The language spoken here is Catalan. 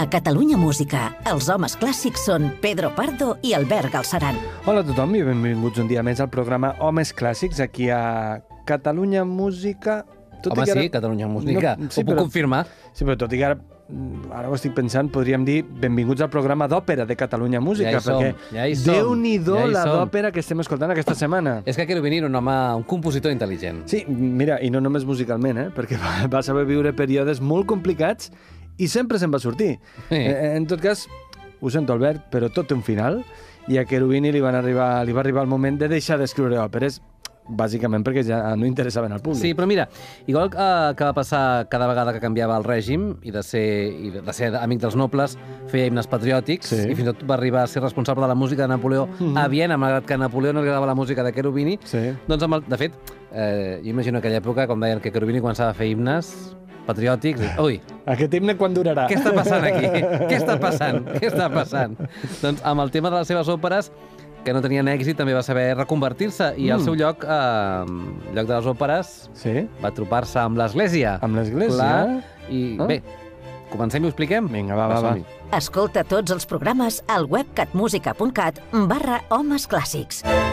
A Catalunya Música, els homes clàssics són Pedro Pardo i Albert Galceran. Hola a tothom i benvinguts un dia més al programa Homes Clàssics, aquí a Catalunya Música. Home, sí, Catalunya Música, ho puc confirmar. Sí, però tot i que ara ho estic pensant, podríem dir benvinguts al programa d'òpera de Catalunya Música, ja hi som, Déu-n'hi-do la d'òpera que estem escoltant aquesta setmana. És que Cherubini era un home, un compositor intel·ligent. Sí, mira, i no només musicalment, perquè va saber viure períodes molt complicats i sempre se'n va sortir. Sí. En tot cas, ho sento, Albert, però tot té un final, i a Cherubini li va arribar el moment de deixar d'escriure òperes, bàsicament perquè ja no interessaven al públic. Sí, però mira, igual que va passar cada vegada que canviava el règim i de ser amic dels nobles, feia himnes patriòtics, i fins i tot va arribar a ser responsable de la música de Napoleó a Viena, malgrat que a Napoleó no li agradava la música de Cherubini. Doncs, de fet, jo imagino aquella època, com deien que Cherubini començava a fer himnes patriòtics. Ui! Aquest himne quan durarà? Què està passant aquí? Què està passant? Doncs amb el tema de les seves òperes, que no tenien èxit, també va saber reconvertir-se i al seu lloc, lloc de les òperes, va tropar-se amb l'Església. Amb l'Església? I bé, comencem i ho expliquem? Vinga, va. Escolta tots els programes al web catmusica.cat/homesclàssics.